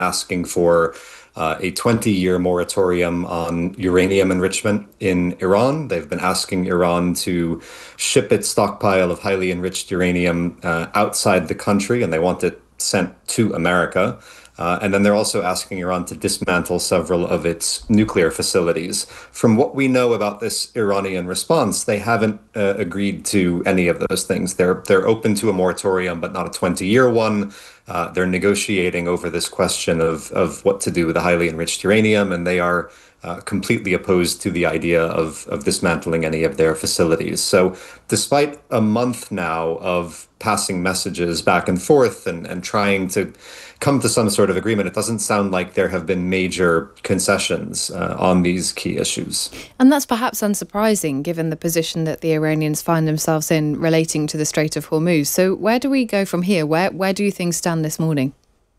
asking for a 20-year moratorium on uranium enrichment in Iran. They've been asking Iran to ship its stockpile of highly enriched uranium outside the country, and they want it sent to America. And then they're also asking Iran to dismantle several of its nuclear facilities. From what we know about this Iranian response, they haven't agreed to any of those things. They're open to a moratorium, but not a 20-year one. They're negotiating over this question of what to do with the highly enriched uranium, and they are completely opposed to the idea of dismantling any of their facilities. So despite a month now of passing messages back and forth and trying to come to some sort of agreement, it doesn't sound like there have been major concessions on these key issues. And that's perhaps unsurprising, given the position that the Iranians find themselves in relating to the Strait of Hormuz. So where do we go from here? Where do things stand this morning?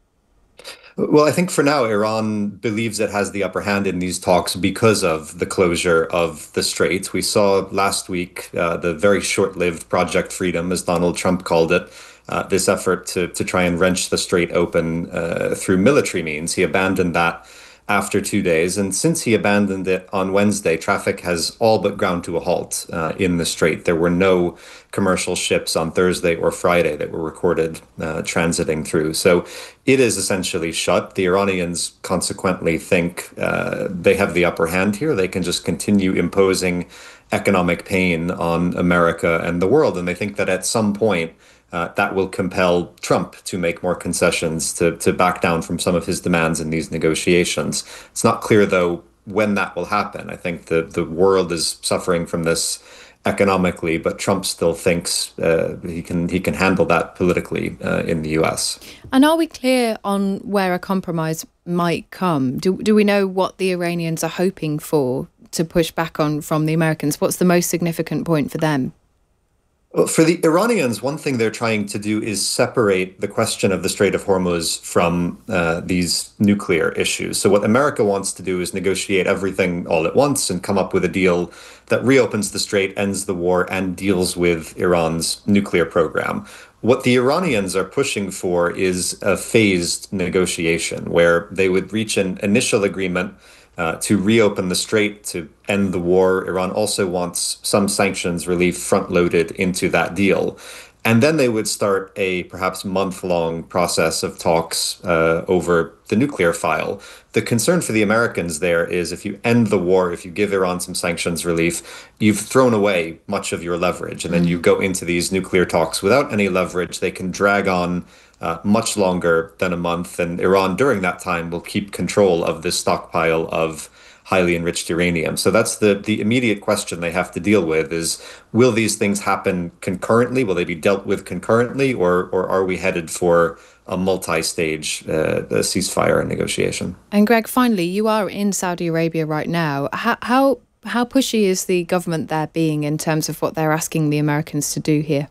Well, I think for now, Iran believes it has the upper hand in these talks because of the closure of the strait. We saw last week the very short-lived Project Freedom, as Donald Trump called it, this effort to try and wrench the strait open through military means. He abandoned that after 2 days. And since he abandoned it on Wednesday, traffic has all but ground to a halt in the strait. There were no commercial ships on Thursday or Friday that were recorded transiting through. So it is essentially shut. The Iranians consequently think they have the upper hand here. They can just continue imposing economic pain on America and the world. And they think that at some point, that will compel Trump to make more concessions, to back down from some of his demands in these negotiations. It's not clear, though, when that will happen. I think the world is suffering from this economically, but Trump still thinks he can handle that politically in the US. And are we clear on where a compromise might come? Do we know what the Iranians are hoping for to push back on from the Americans? What's the most significant point for them? Well, for the Iranians, one thing they're trying to do is separate the question of the Strait of Hormuz from these nuclear issues. So what America wants to do is negotiate everything all at once and come up with a deal that reopens the strait, ends the war, and deals with Iran's nuclear program. What the Iranians are pushing for is a phased negotiation where they would reach an initial agreement to reopen the strait, to end the war. Iran also wants some sanctions relief front-loaded into that deal. And then they would start a perhaps month-long process of talks over the nuclear file. The concern for the Americans there is if you end the war, if you give Iran some sanctions relief, you've thrown away much of your leverage. And then you go into these nuclear talks without any leverage. They can drag on much longer than a month. And Iran, during that time, will keep control of this stockpile of highly enriched uranium. So that's the immediate question they have to deal with is, will these things happen concurrently? Will they be dealt with concurrently? Or are we headed for a multi-stage ceasefire and negotiation? And Greg, finally, you are in Saudi Arabia right now. How pushy is the government there being in terms of what they're asking the Americans to do here?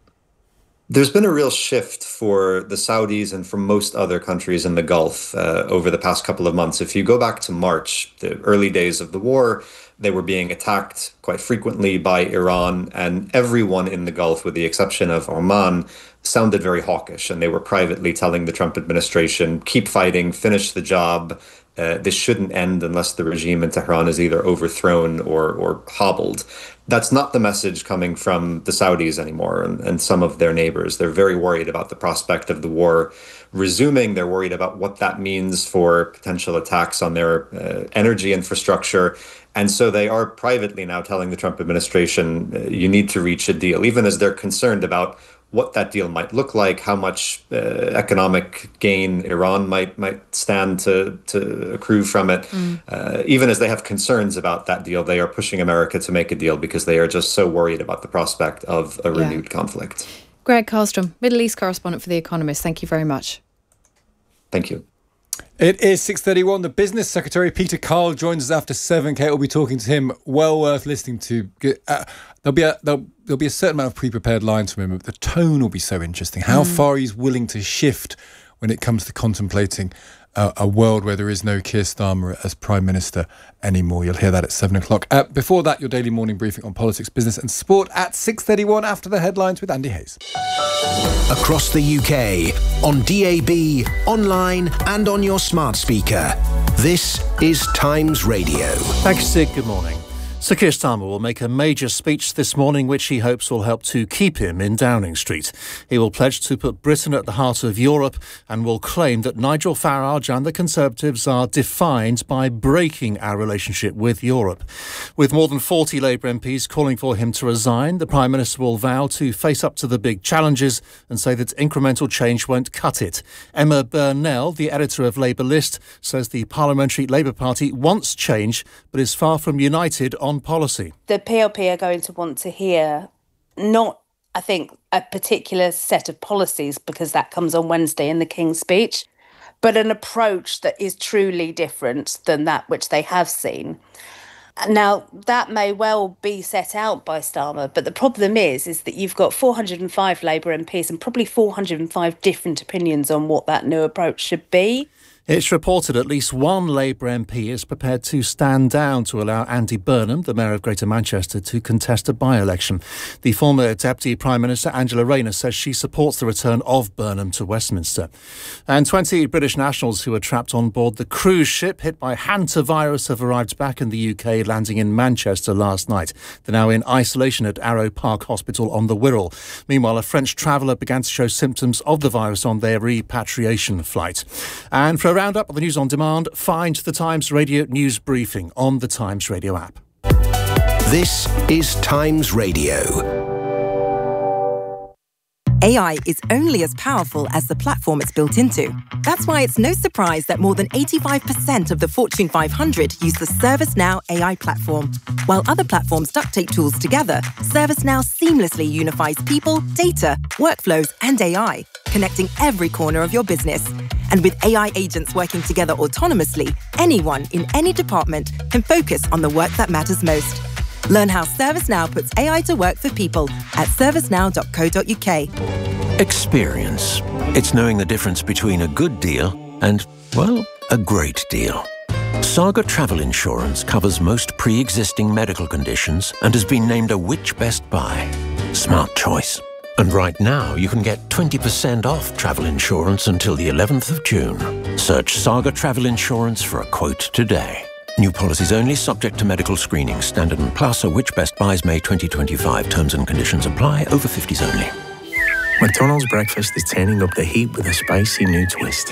There's been a real shift for the Saudis and for most other countries in the Gulf over the past couple of months. If you go back to March, the early days of the war, they were being attacked quite frequently by Iran, and everyone in the Gulf, with the exception of Oman, sounded very hawkish. And they were privately telling the Trump administration, keep fighting, finish the job. This shouldn't end unless the regime in Tehran is either overthrown or hobbled. That's not the message coming from the Saudis anymore and some of their neighbors. They're very worried about the prospect of the war resuming. They're worried about what that means for potential attacks on their energy infrastructure. And so they are privately now telling the Trump administration, you need to reach a deal, even as they're concerned about what that deal might look like, how much economic gain Iran might stand to accrue from it. Even as they have concerns about that deal, they are pushing America to make a deal because they are just so worried about the prospect of a renewed conflict. Greg Karlstrom, Middle East correspondent for The Economist. Thank you very much. Thank you. It is 6:31. The Business Secretary, Peter Kyle, joins us after 7. Kate will be talking to him. Well worth listening to. There'll be a certain amount of pre-prepared lines from him, but the tone will be so interesting. How far he's willing to shift when it comes to contemplating a world where there is no Keir Starmer as Prime Minister anymore. You'll hear that at 7 o'clock. Before that, your daily morning briefing on politics, business and sport at 6:31 after the headlines with Andy Hayes. Across the UK, on DAB, online and on your smart speaker. This is Times Radio. Thanks, Sid. Good morning. Sir Keir Starmer will make a major speech this morning which he hopes will help to keep him in Downing Street. He will pledge to put Britain at the heart of Europe and will claim that Nigel Farage and the Conservatives are defined by breaking our relationship with Europe. With more than 40 Labour MPs calling for him to resign, the Prime Minister will vow to face up to the big challenges and say that incremental change won't cut it. Emma Burnell, the editor of Labour List, says the Parliamentary Labour Party wants change but is far from united on policy. The PLP are going to want to hear not, I think, a particular set of policies, because that comes on Wednesday in the King's speech, but an approach that is truly different than that which they have seen. Now, that may well be set out by Starmer, but the problem is that you've got 405 Labour MPs and probably 405 different opinions on what that new approach should be. It's reported at least one Labour MP is prepared to stand down to allow Andy Burnham, the Mayor of Greater Manchester, to contest a by-election. The former Deputy Prime Minister, Angela Rayner, says she supports the return of Burnham to Westminster. And 20 British nationals who were trapped on board the cruise ship hit by hantavirus have arrived back in the UK, landing in Manchester last night. They're now in isolation at Arrow Park Hospital on the Wirral. Meanwhile, a French traveller began to show symptoms of the virus on their repatriation flight. And for a roundup of the news on demand, find the Times Radio news briefing on the Times Radio app. This is Times Radio. AI is only as powerful as the platform it's built into. That's why it's no surprise that more than 85% of the Fortune 500 use the ServiceNow AI platform. While other platforms duct tape tools together, ServiceNow seamlessly unifies people, data, workflows, and AI, connecting every corner of your business. And with AI agents working together autonomously, anyone in any department can focus on the work that matters most. Learn how ServiceNow puts AI to work for people at servicenow.co.uk. Experience. It's knowing the difference between a good deal and, well, a great deal. Saga Travel Insurance covers most pre-existing medical conditions and has been named a Which Best Buy. Smart choice. And right now, you can get 20% off travel insurance until the 11th of June. Search Saga Travel Insurance for a quote today. New policies only, subject to medical screening. Standard and Plus are Which Best Buys May 2025. Terms and conditions apply. Over 50s only. McDonald's breakfast is turning up the heat with a spicy new twist.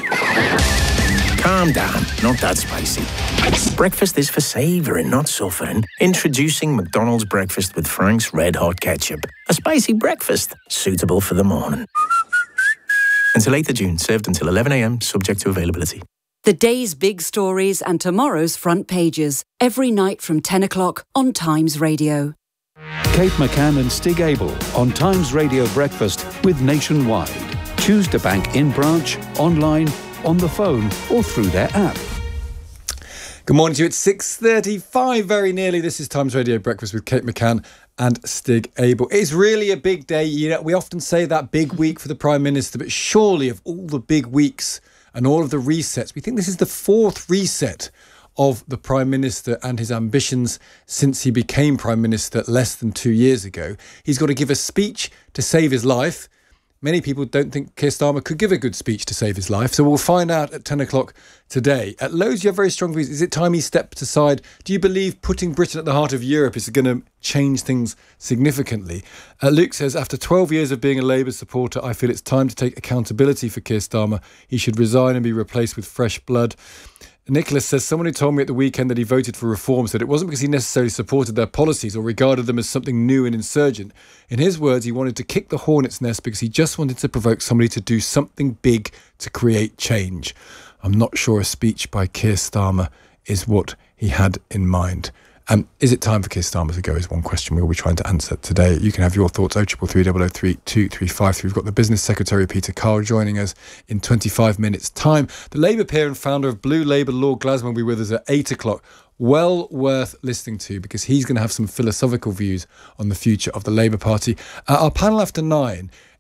Calm down, not that spicy. Breakfast is for savouring, not suffering. Introducing McDonald's breakfast with Frank's Red Hot Ketchup. A spicy breakfast, suitable for the morning. Until 8th of June, served until 11 a.m, subject to availability. The day's big stories and tomorrow's front pages. Every night from 10 o'clock on Times Radio. Kate McCann and Stig Abel on Times Radio Breakfast with Nationwide. Choose to bank in branch, online, on the phone or through their app. Good morning to you. It's 6:35, very nearly. This is Times Radio Breakfast with Kate McCann and Stig Abel. It's really a big day. You know, we often say that big week for the Prime Minister, but surely of all the big weeks and all of the resets, we think this is the fourth reset of the Prime Minister and his ambitions since he became Prime Minister less than 2 years ago. He's got to give a speech to save his life. Many people don't think Keir Starmer could give a good speech to save his life. So we'll find out at 10 o'clock today. At Lowe's, you have very strong views. Is it time he stepped aside? Do you believe putting Britain at the heart of Europe is going to change things significantly? Luke says, after 12 years of being a Labour supporter, I feel it's time to take accountability for Keir Starmer. He should resign and be replaced with fresh blood. Nicholas says, someone who told me at the weekend that he voted for reform said it wasn't because he necessarily supported their policies or regarded them as something new and insurgent. In his words, he wanted to kick the hornet's nest because he just wanted to provoke somebody to do something big to create change. I'm not sure a speech by Keir Starmer is what he had in mind. Is it time for Keir Starmer to go is one question we'll be trying to answer today. You can have your thoughts, 0333 003 2353. We've got the Business Secretary, Peter Carl, joining us in 25 minutes' time. The Labour peer and founder of Blue Labour, Lord Glasman, will be with us at 8 o'clock. Well worth listening to because he's going to have some philosophical views on the future of the Labour Party. Our panel after 9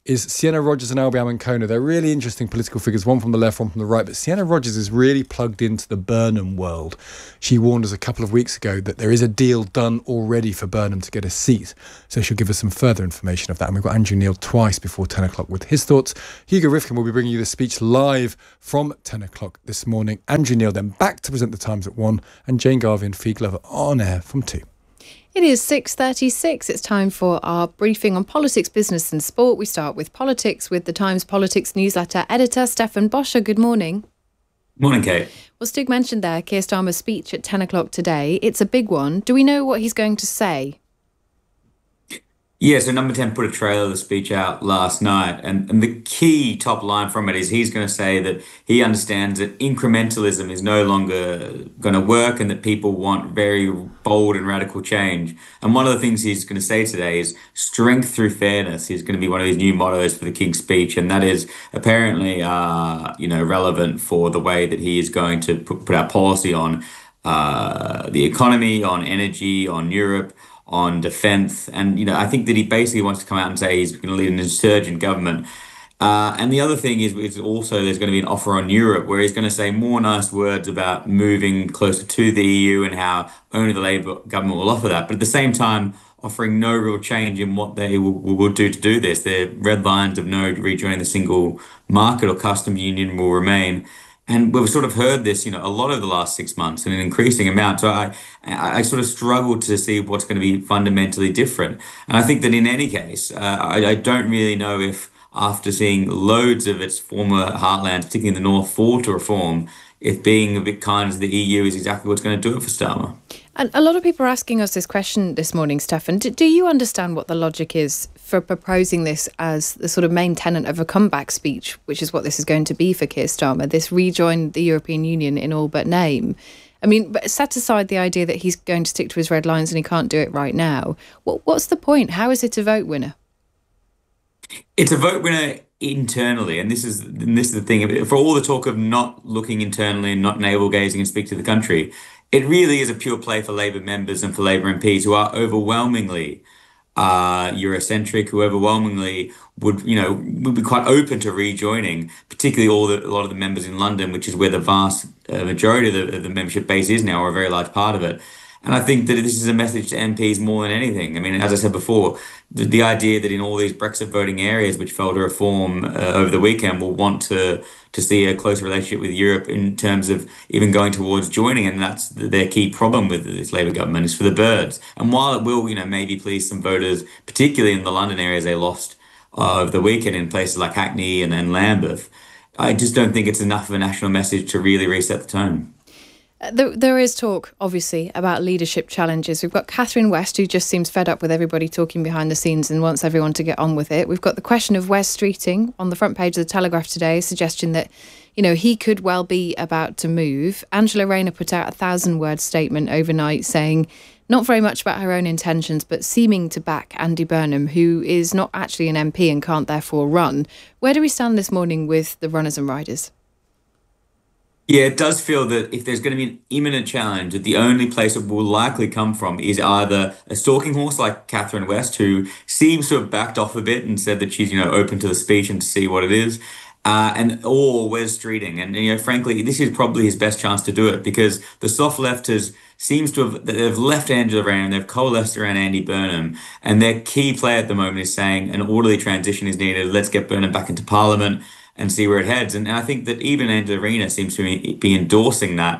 is Sienna Rogers and Albie Amonkona. They're really interesting political figures, one from the left, one from the right. But Sienna Rogers is really plugged into the Burnham world. She warned us a couple of weeks ago that there is a deal done already for Burnham to get a seat. So she'll give us some further information of that. And we've got Andrew Neil twice before 10 o'clock with his thoughts. Hugo Rifkin will be bringing you the speech live from 10 o'clock this morning. Andrew Neil then back to present the Times at 1, and Jane Garvey and Fee Glover on air from 2. It is 6:36. It's time for our briefing on politics, business and sport. We start with politics with the Times Politics newsletter editor, Stefan Boscher. Good morning. Morning, Kate. Well, Stig mentioned there Keir Starmer's speech at 10 o'clock today. It's a big one. Do we know what he's going to say? Yeah, so Number 10 put a trailer of the speech out last night, and the key top line from it is he's going to say that he understands that incrementalism is no longer going to work and that people want very bold and radical change. And one of the things he's going to say today is strength through fairness is going to be one of his new mottos for the King's Speech, and that is apparently relevant for the way that he is going to put out policy on the economy, on energy, on Europe, on defence. And, I think that he basically wants to come out and say he's going to lead an insurgent government. And the other thing is also there's going to be an offer on Europe where he's going to say more nice words about moving closer to the EU and how only the Labour government will offer that. But at the same time, offering no real change in what they will do to do this. Their red lines of no rejoining the single market or customs union will remain. And we've sort of heard this, a lot over the last 6 months in an increasing amount. So I sort of struggle to see what's going to be fundamentally different. And I think that in any case, I don't really know if after seeing loads of its former heartlands, particularly in the north, fall to reform, if being a bit kind to the EU is exactly what's going to do it for Starmer. And a lot of people are asking us this question this morning, Stefan. Do you understand what the logic is for proposing this as the sort of main tenet of a comeback speech, which is what this is going to be for Keir Starmer, this rejoin the European Union in all but name? I mean, but set aside the idea that he's going to stick to his red lines and he can't do it right now. What's the point? How is it a vote winner? It's a vote winner internally, and this is the thing. For all the talk of not looking internally and not navel-gazing and speak to the country, it really is a pure play for Labour members and for Labour MPs who are overwhelmingly Eurocentric, who overwhelmingly would be quite open to rejoining, particularly a lot of the members in London, which is where the vast majority of the membership base is now, or a very large part of it. And I think that this is a message to MPs more than anything. I mean, as I said before, the idea that in all these Brexit voting areas which fell to reform over the weekend will want to see a closer relationship with Europe in terms of even going towards joining. And that's their key problem with this Labour government, is for the birds. And while it will, maybe please some voters, particularly in the London areas they lost over the weekend in places like Hackney and Lambeth, I just don't think it's enough of a national message to really reset the tone. There is talk, obviously, about leadership challenges. We've got Catherine West, who just seems fed up with everybody talking behind the scenes and wants everyone to get on with it. We've got the question of Wes Streeting on the front page of the Telegraph today, a suggestion that, he could well be about to move. Angela Rayner put out a 1,000-word statement overnight saying not very much about her own intentions, but seeming to back Andy Burnham, who is not actually an MP and can't therefore run. Where do we stand this morning with the runners and riders? Yeah, it does feel that if there's going to be an imminent challenge, that the only place it will likely come from is either a stalking horse like Catherine West, who seems to have backed off a bit and said that she's, open to the speech and to see what it is, or Wes Streeting. And, frankly, this is probably his best chance to do it, because the soft left they've left Angela Rayner, they've coalesced around Andy Burnham, and their key player at the moment is saying an orderly transition is needed. Let's get Burnham back into Parliament and see where it heads. And I think that even Angela Rayner seems to be endorsing that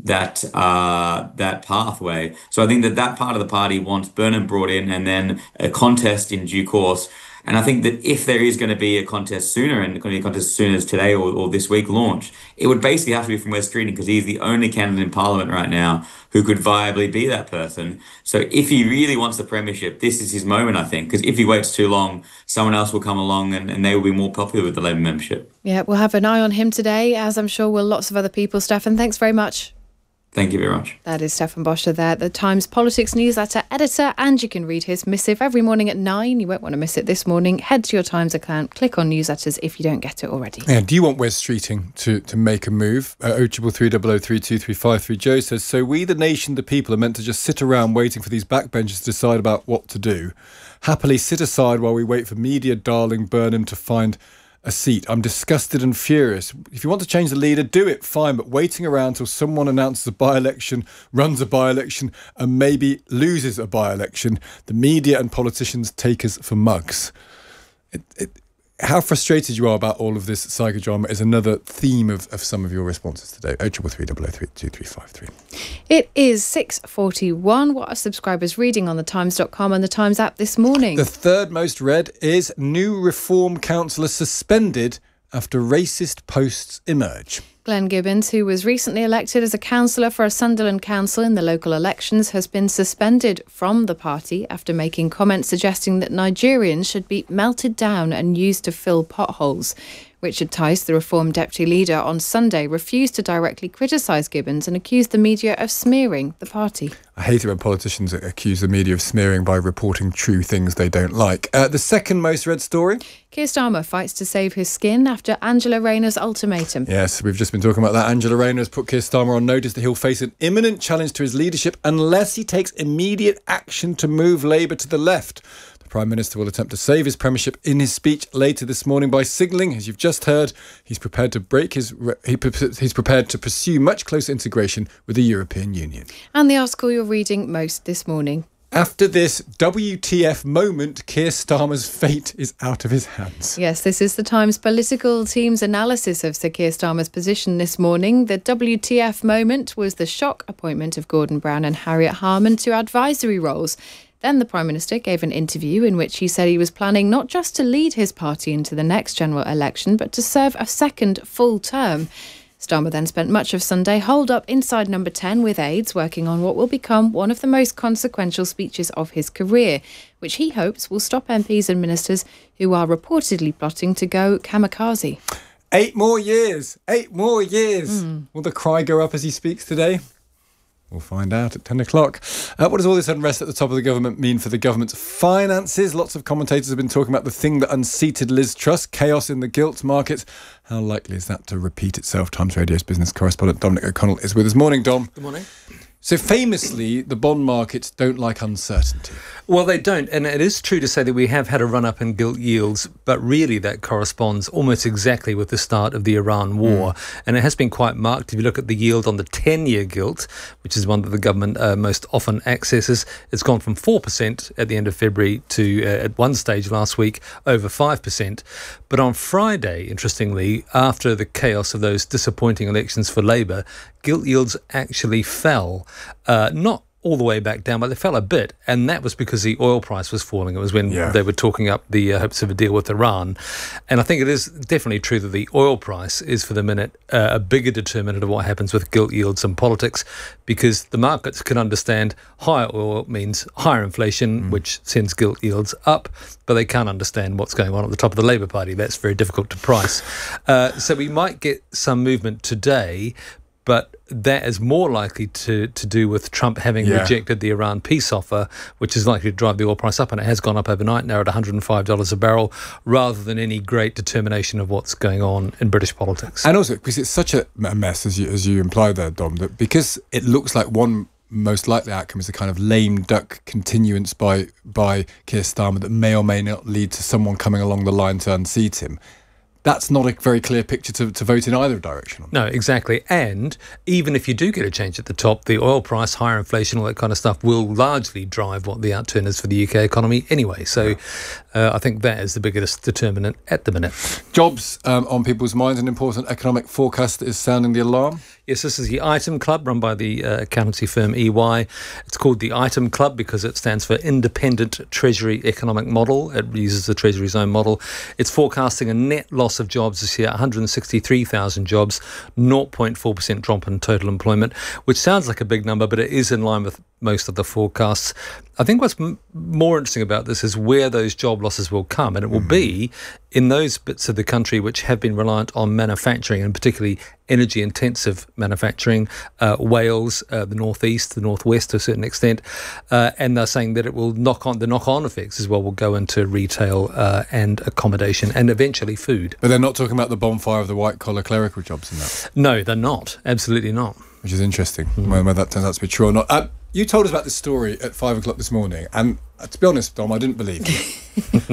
pathway. So I think that part of the party wants Burnham brought in and then a contest in due course. And I think that if there is going to be a contest sooner, and going to be a contest as soon as today or this week launch, it would basically have to be from Wes Streeting, because he's the only candidate in Parliament right now who could viably be that person. So if he really wants the premiership, this is his moment, I think, because if he waits too long, someone else will come along and they will be more popular with the Labour membership. Yeah, we'll have an eye on him today, as I'm sure will lots of other people. Stefan, thanks very much. Thank you very much. That is Stefan Boscher there, the Times Politics newsletter editor, and you can read his missive every morning at 9. You won't want to miss it this morning. Head to your Times account, click on newsletters if you don't get it already. Yeah, do you want Wes Streeting to make a move? 0333032353. Joe says, so we, the nation, the people, are meant to just sit around waiting for these backbenchers to decide about what to do. Happily sit aside while we wait for media darling Burnham to find a seat. I'm disgusted and furious. If you want to change the leader, do it, fine, but waiting around till someone announces a by-election, runs a by-election, and maybe loses a by-election, the media and politicians take us for mugs. How frustrated you are about all of this psychodrama is another theme of some of your responses today. 0333032353. It is 6:41. What are subscribers reading on thetimes.com and the Times app this morning? The third most read is new Reform councillor suspended after racist posts emerge. Glenn Gibbons, who was recently elected as a councillor for a Sunderland council in the local elections, has been suspended from the party after making comments suggesting that Nigerians should be melted down and used to fill potholes. Richard Tice, the Reform deputy leader, on Sunday refused to directly criticise Gibbons and accused the media of smearing the party. I hate it when politicians accuse the media of smearing by reporting true things they don't like. The second most read story? Keir Starmer fights to save his skin after Angela Rayner's ultimatum. Yes, we've just been talking about that. Angela Rayner has put Keir Starmer on notice that he'll face an imminent challenge to his leadership unless he takes immediate action to move Labour to the left. Prime Minister will attempt to save his premiership in his speech later this morning by signalling, as you've just heard, he's prepared to pursue much closer integration with the European Union. And the article you're reading most this morning. After this WTF moment, Keir Starmer's fate is out of his hands. Yes, this is the Times political team's analysis of Sir Keir Starmer's position this morning. The WTF moment was the shock appointment of Gordon Brown and Harriet Harman to advisory roles. Then the Prime Minister gave an interview in which he said he was planning not just to lead his party into the next general election, but to serve a second full term. Starmer then spent much of Sunday holed up inside Number 10 with aides, working on what will become one of the most consequential speeches of his career, which he hopes will stop MPs and ministers who are reportedly plotting to go kamikaze. 8 more years! 8 more years! Will the cry go up as he speaks today? We'll find out at 10 o'clock. What does all this unrest at the top of the government mean for the government's finances? Lots of commentators have been talking about the thing that unseated Liz Truss, chaos in the gilt markets. How likely is that to repeat itself? Times Radio's business correspondent Dominic O'Connell is with us. Morning, Dom. Good morning. So famously, the bond markets don't like uncertainty. Well, they don't. And it is true to say that we have had a run-up in gilt yields, but really that corresponds almost exactly with the start of the Iran war. And it has been quite marked. If you look at the yield on the 10-year gilt, which is one that the government most often accesses, it's gone from 4% at the end of February to, at one stage last week, over 5%. But on Friday, interestingly, after the chaos of those disappointing elections for Labour, gilt yields actually fell, not all the way back down, but they fell a bit, and that was because the oil price was falling. It was when they were talking up the hopes of a deal with Iran. And I think it is definitely true that the oil price is, for the minute, a bigger determinant of what happens with gilt yields and politics, because the markets can understand higher oil means higher inflation, which sends gilt yields up, but they can't understand what's going on at the top of the Labour Party. That's very difficult to price. So we might get some movement today, but that is more likely to do with Trump having rejected the Iran peace offer, which is likely to drive the oil price up, and it has gone up overnight, now at $105 a barrel, rather than any great determination of what's going on in British politics. And also, because it's such a mess, as you implied there, Dom, that because it looks like one most likely outcome is a kind of lame duck continuance by Keir Starmer that may or may not lead to someone coming along the line to unseat him. That's not a very clear picture to vote in either direction. No, exactly. And even if you do get a change at the top, the oil price, higher inflation, all that kind of stuff will largely drive what the outturn is for the UK economy anyway. So I think that is the biggest determinant at the minute. Jobs on people's minds, an important economic forecast that is sounding the alarm. Yes, this is the Item Club run by the accountancy firm EY. It's called the Item Club because it stands for Independent Treasury Economic Model. It uses the Treasury's own model. It's forecasting a net loss of jobs this year, 163,000 jobs, 0.4% drop in total employment, which sounds like a big number, but it is in line with most of the forecasts. I think what's more interesting about this is where those job losses will come, and it will be in those bits of the country which have been reliant on manufacturing, and particularly energy-intensive manufacturing, Wales, the northeast, the northwest to a certain extent, and they're saying that it will the knock-on effects as well will go into retail and accommodation and eventually food. But they're not talking about the bonfire of the white-collar clerical jobs in that? No, they're not. Absolutely not. Which is interesting, whether that turns out to be true or not. You told us about this story at 5 o'clock this morning, and to be honest, Dom, I didn't believe you.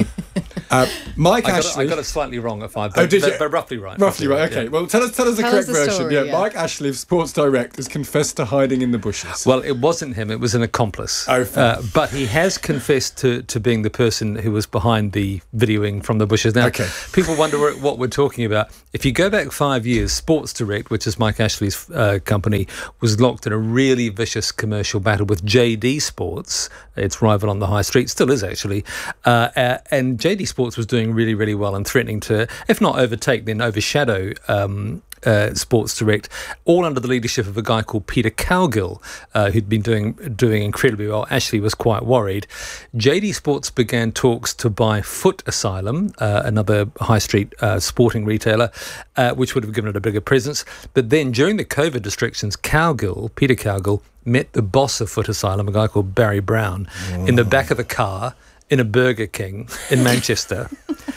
Mike Ashley... I got it slightly wrong at 5, did you? But roughly right. Roughly right, okay. Yeah. Well, tell us the correct version. Story, Mike Ashley of Sports Direct has confessed to hiding in the bushes. Well, it wasn't him, it was an accomplice. Oh, but he has confessed to being the person who was behind the videoing from the bushes. Now, people wonder what we're talking about. If you go back 5 years, Sports Direct, which is Mike Ashley's company, was locked in a really vicious commercial battle with JD Sports, its rival on the high street, still is actually, and JD Sports was doing really, really well and threatening to, if not overtake, then overshadow Sports Direct, all under the leadership of a guy called Peter Cowgill, who'd been doing incredibly well. Ashley was quite worried. JD Sports began talks to buy Foot Asylum, another high street sporting retailer, which would have given it a bigger presence. But then during the COVID restrictions, Peter Cowgill, met the boss of Foot Asylum, a guy called Barry Brown, in the back of a car in a Burger King in Manchester.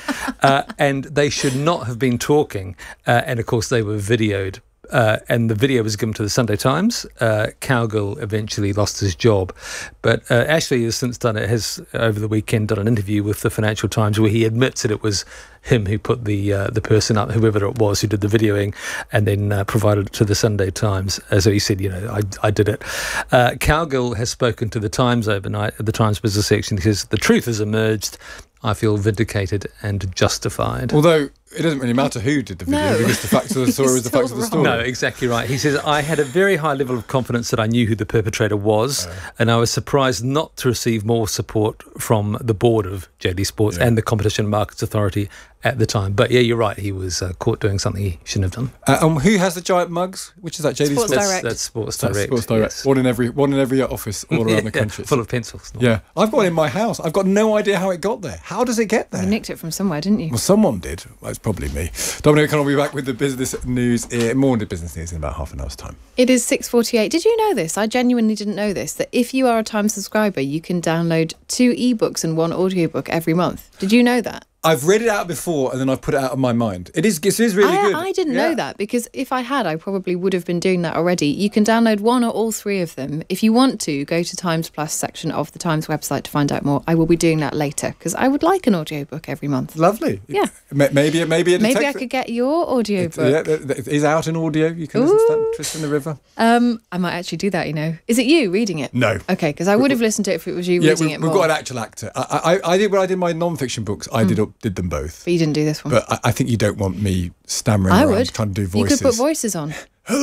And they should not have been talking. And of course, they were videoed. And the video was given to the Sunday Times. Cowgill eventually lost his job. But Ashley has since has over the weekend done an interview with the Financial Times where he admits that it was him who put the person up, whoever it was who did the videoing, and then provided it to the Sunday Times. So he said, I did it. Cowgill has spoken to the Times overnight, at the Times business section. He says, the truth has emerged. I feel vindicated and justified. Although it doesn't really matter who did the video, because the facts of the story was the facts of the story. No, exactly right. He says, I had a very high level of confidence that I knew who the perpetrator was, and I was surprised not to receive more support from the board of JD Sports and the Competition and Markets Authority at the time. But yeah, you're right, he was caught doing something he shouldn't have done. Who has the giant mugs? Which is that, JD Sports? That's Sports Direct. Sports Direct. Yes. One in every office all around the country. Full of pencils. Yeah, I've got one in my house. I've got no idea how it got there. How does it get there? You nicked it from somewhere, didn't you? Well, someone did. Well, it's probably me. Dominic O'Connell will be back with the business news, more business news in about half an hour's time. It is 6:48. Did you know this? I genuinely didn't know this, that if you are a Times subscriber, you can download 2 ebooks and 1 audiobook every month. Did you know that? I've read it out before and then I've put it out of my mind. It is really good. I didn't know that, because if I had, I probably would have been doing that already. You can download 1 or all 3 of them. If you want to, go to Times Plus section of the Times website to find out more. I will be doing that later, because I would like an audiobook every month. Lovely. Yeah. Maybe I could get your audiobook. It is out in audio. You can listen to that, Twist in the River. I might actually do that, Is it you reading it? No. Okay, because I would have listened to it if it was you reading it more. We've got an actual actor. I did when I did my non-fiction books, I did them both. But you didn't do this one. But I think you don't want me stammering around trying to do voices. You could put voices on.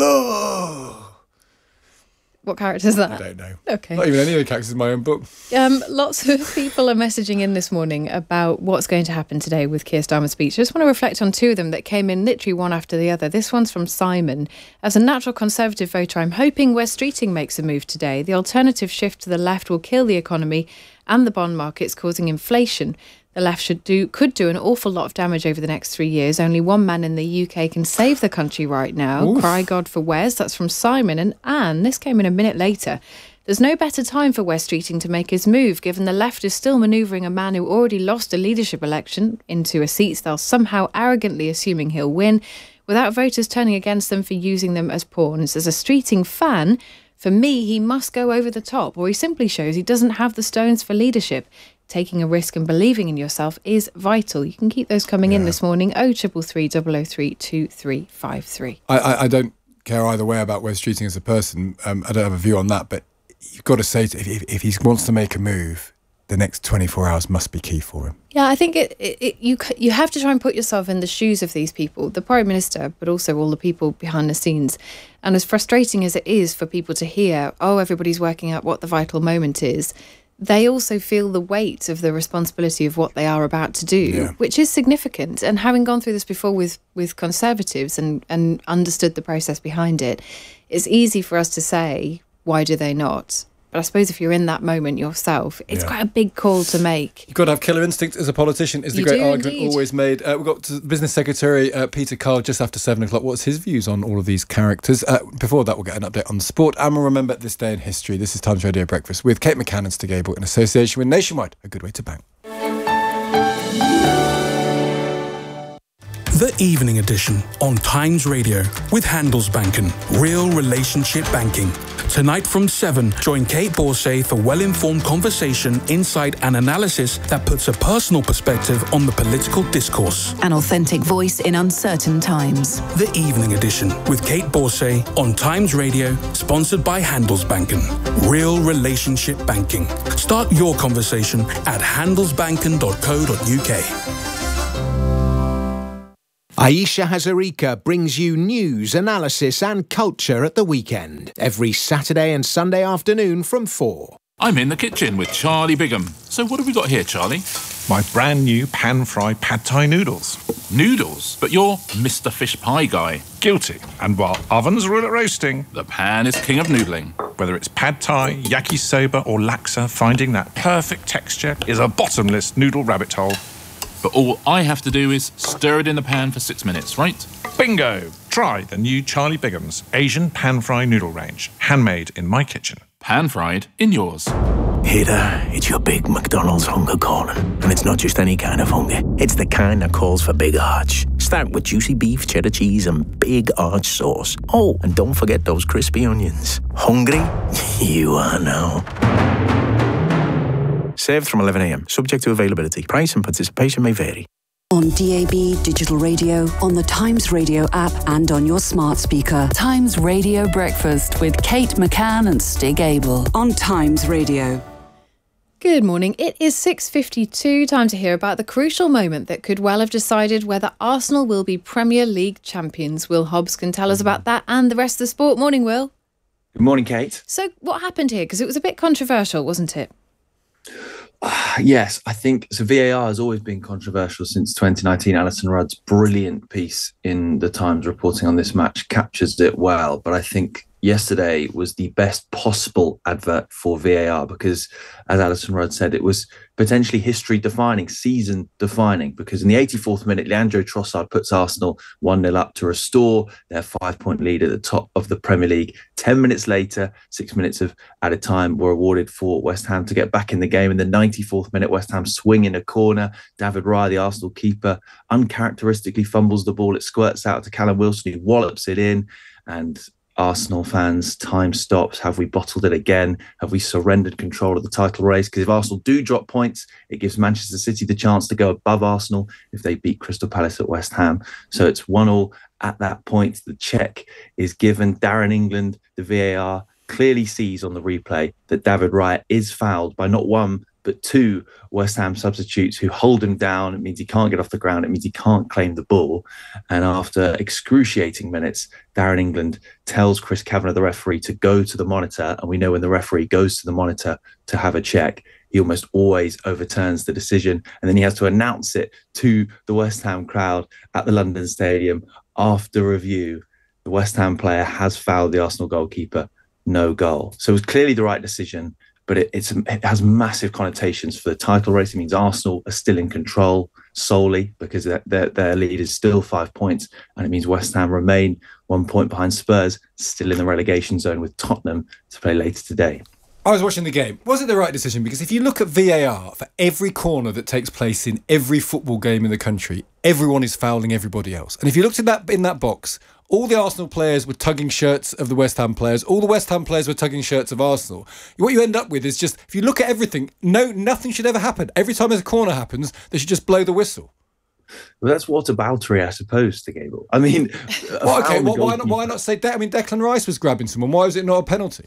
Hello! What character is that? I don't know. Okay. Not even any of the characters in my own book. Lots of people are messaging in this morning about what's going to happen today with Keir Starmer's speech. I just want to reflect on 2 of them that came in literally one after the other. This one's from Simon. As a natural Conservative voter, I'm hoping Wes Streeting makes a move today. The alternative shift to the left will kill the economy and the bond markets, causing inflation. The left could do an awful lot of damage over the next 3 years. Only one man in the UK can save the country right now. Oof. Cry God for Wes. That's from Simon. And Anne, this came in a minute later. There's no better time for Wes Streeting to make his move, given the left is still manoeuvring a man who already lost a leadership election into a seat they'll somehow arrogantly assuming he'll win, without voters turning against them for using them as pawns. As a Streeting fan, for me, he must go over the top, or he simply shows he doesn't have the stones for leadership. Taking a risk and believing in yourself is vital. You can keep those coming in this morning. 0333 003 2353. I don't care either way about Wes Streeting as a person. I don't have a view on that, but you've got to say, if he wants to make a move, the next 24 hours must be key for him. Yeah, I think you have to try and put yourself in the shoes of these people, the Prime Minister, but also all the people behind the scenes. And as frustrating as it is for people to hear, everybody's working out what the vital moment is, they also feel the weight of the responsibility of what they are about to do, which is significant. And having gone through this before with Conservatives and understood the process behind it, it's easy for us to say, why do they not? But I suppose if you're in that moment yourself, it's quite a big call to make. You've got to have killer instinct as a politician, is the great argument always made. We've got to Business Secretary Peter Kyle just after 7 o'clock. What's his views on all of these characters? Before that, we'll get an update on sport. And we'll remember this day in history. This is Times Radio Breakfast with Kate McCann and Stig Abel in association with Nationwide. A good way to bank. The Evening Edition on Times Radio with Handelsbanken. Real relationship banking. Tonight from 7, join Kate Borsay for well-informed conversation, insight and analysis that puts a personal perspective on the political discourse. An authentic voice in uncertain times. The Evening Edition with Kate Borsay on Times Radio, sponsored by Handelsbanken. Real relationship banking. Start your conversation at handelsbanken.co.uk. Aisha Hazarika brings you news, analysis and culture at the weekend, every Saturday and Sunday afternoon from 4. I'm in the kitchen with Charlie Bigham. So what have we got here, Charlie? My brand new pan-fried pad thai noodles. Noodles? But you're Mr. Fish Pie guy. Guilty. And while ovens rule at roasting, the pan is king of noodling. Whether it's pad thai, yakisoba or laksa, finding that perfect texture is a bottomless noodle rabbit hole. But all I have to do is stir it in the pan for 6 minutes, right? Bingo! Try the new Charlie Bigham's Asian pan-fried noodle range. Handmade in my kitchen. Pan-fried in yours. Hey there, it's your big McDonald's hunger calling. And it's not just any kind of hunger. It's the kind that calls for big arch. Start with juicy beef, cheddar cheese and big arch sauce. Oh, and don't forget those crispy onions. Hungry? You are now. Served from 11 a.m. Subject to availability. Price and participation may vary. On DAB, digital radio, on the Times Radio app and on your smart speaker. Times Radio Breakfast with Kate McCann and Stig Abel on Times Radio. Good morning. It is 6:52. Time to hear about the crucial moment that could well have decided whether Arsenal will be Premier League champions. Will Hobbs can tell us about that and the rest of the sport. Morning, Will. Good morning, Kate. So what happened here? Because it was a bit controversial, wasn't it? Yes, I think so. VAR has always been controversial since 2019. Alison Rudd's brilliant piece in the Times reporting on this match captures it well. But I think yesterday was the best possible advert for VAR because, as Alison Rudd said, it was potentially history-defining, season-defining, because in the 84th minute, Leandro Trossard puts Arsenal 1-0 up to restore their 5-point lead at the top of the Premier League. 10 minutes later, 6 minutes of added time were awarded for West Ham to get back in the game. In the 94th minute, West Ham swing in a corner. David Raya, the Arsenal keeper, uncharacteristically fumbles the ball. It squirts out to Callum Wilson, who wallops it in, and Arsenal fans, time stops. Have we bottled it again? Have we surrendered control of the title race? Because if Arsenal do drop points, it gives Manchester City the chance to go above Arsenal if they beat Crystal Palace at West Ham. So it's 1-1 at that point. The check is given. Darren England, the VAR, clearly sees on the replay that David Raya is fouled by not one, but two West Ham substitutes who hold him down. It means he can't get off the ground. It means he can't claim the ball. And after excruciating minutes, Darren England tells Chris Kavanagh, the referee, to go to the monitor. And we know when the referee goes to the monitor to have a check, he almost always overturns the decision. And then he has to announce it to the West Ham crowd at the London Stadium. After review, the West Ham player has fouled the Arsenal goalkeeper. No goal. So it was clearly the right decision. But it has massive connotations for the title race. It means Arsenal are still in control solely because their lead is still 5 points. And it means West Ham remain 1 point behind Spurs, still in the relegation zone with Tottenham to play later today. I was watching the game. Was it the right decision? Because if you look at VAR, for every corner that takes place in every football game in the country, everyone is fouling everybody else. And if you looked at that in that box, all the Arsenal players were tugging shirts of the West Ham players. All the West Ham players were tugging shirts of Arsenal. What you end up with is just, if you look at everything, nothing should ever happen. Every time a corner happens, they should just blow the whistle. Well, that's whataboutery, I suppose, to Gable. I mean... Well, okay, why not say that? I mean, Declan Rice was grabbing someone. Why was it not a penalty?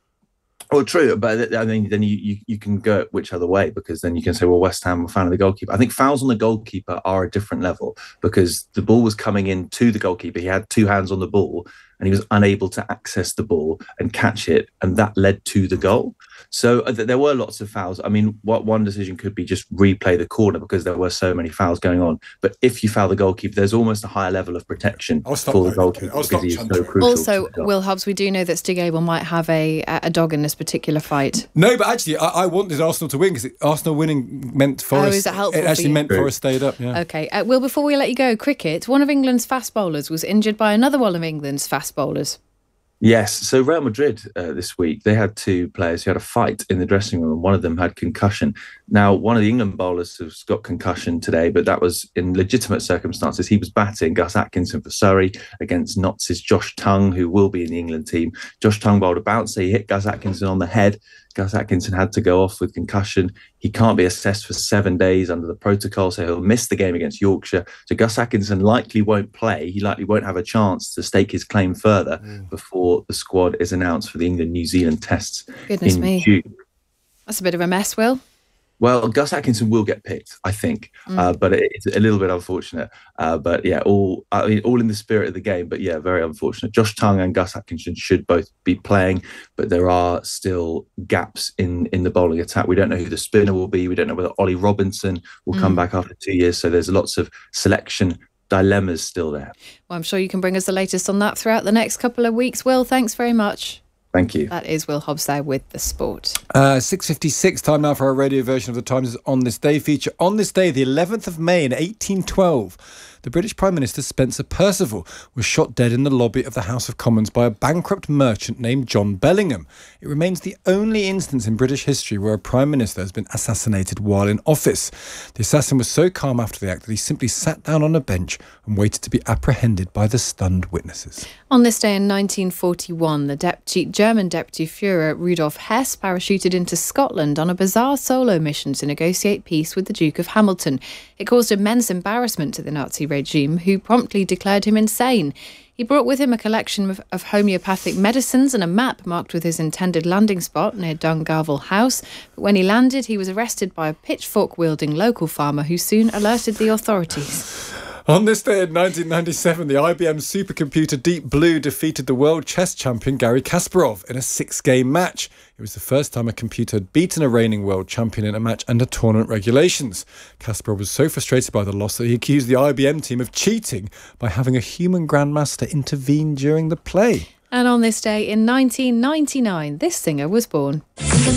Well, true, but I mean, then you can go which other way, because then you can say, well, West Ham were fouling the goalkeeper. I think fouls on the goalkeeper are a different level because the ball was coming in to the goalkeeper. He had two hands on the ball and he was unable to access the ball and catch it, and that led to the goal. So there were lots of fouls. I mean, what one decision could be just replay the corner because there were so many fouls going on. But if you foul the goalkeeper, there's almost a higher level of protection for the goalkeeper because he is so crucial. Also, Will Hobbs, we do know that Stig Abel might have a dog in this particular fight. No, but actually, I wanted Arsenal to win because Arsenal winning meant Forest. Is that helpful? It actually meant Forest stayed up. Yeah. Okay. Will, before we let you go, cricket. One of England's fast bowlers was injured by another one of England's fast bowlers. Yes. So Real Madrid this week, they had two players who had a fight in the dressing room, and one of them had concussion. Now, one of the England bowlers has got concussion today, but that was in legitimate circumstances. He was batting Gus Atkinson for Surrey against Notts' Josh Tongue, who will be in the England team. Josh Tongue bowled a bouncer. He hit Gus Atkinson on the head. Gus Atkinson had to go off with concussion. He can't be assessed for 7 days under the protocol, so he'll miss the game against Yorkshire. So Gus Atkinson likely won't play. He likely won't have a chance to stake his claim further before the squad is announced for the England-New Zealand tests in June. That's a bit of a mess, Will. Well, Gus Atkinson will get picked, I think, but it's a little bit unfortunate. But yeah, all in the spirit of the game. But yeah, very unfortunate. Josh Tongue and Gus Atkinson should both be playing, but there are still gaps in the bowling attack. We don't know who the spinner will be. We don't know whether Ollie Robinson will come back after 2 years. So there's lots of selection dilemmas still there. Well, I'm sure you can bring us the latest on that throughout the next couple of weeks. Will, thanks very much. Thank you. That is Will Hobbs there with the sport. 6:56, time now for our radio version of the Times On This Day feature. On this day, the 11th of May in 1812, the British Prime Minister Spencer Perceval was shot dead in the lobby of the House of Commons by a bankrupt merchant named John Bellingham. It remains the only instance in British history where a Prime Minister has been assassinated while in office. The assassin was so calm after the act that he simply sat down on a bench and waited to be apprehended by the stunned witnesses. On this day in 1941, the German Deputy Führer Rudolf Hess parachuted into Scotland on a bizarre solo mission to negotiate peace with the Duke of Hamilton. It caused immense embarrassment to the Nazi regime, who promptly declared him insane. He brought with him a collection of homeopathic medicines and a map marked with his intended landing spot near Dungarvel House. But when he landed, he was arrested by a pitchfork-wielding local farmer who soon alerted the authorities. On this day in 1997, the IBM supercomputer Deep Blue defeated the world chess champion Garry Kasparov in a 6-game match. It was the first time a computer had beaten a reigning world champion in a match under tournament regulations. Kasparov was so frustrated by the loss that he accused the IBM team of cheating by having a human grandmaster intervene during the play. And on this day in 1999, this singer was born.